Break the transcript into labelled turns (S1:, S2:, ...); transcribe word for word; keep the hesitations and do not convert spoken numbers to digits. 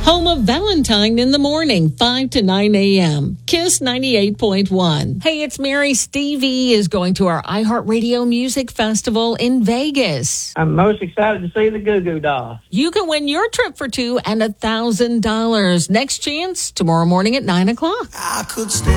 S1: Home of Valentine in the morning, five to nine a.m. Kiss ninety-eight point one. Hey, it's Mary. Stevie is going to our iHeartRadio Music Festival in Vegas.
S2: I'm most excited to see the Goo Goo Dolls.
S1: You can win your trip for two and one thousand dollars. Next chance tomorrow morning at nine o'clock.
S3: I could stay